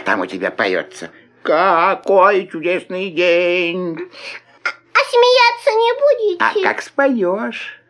там у тебя поется? Какой чудесный день. А смеяться не будете? А как споешь?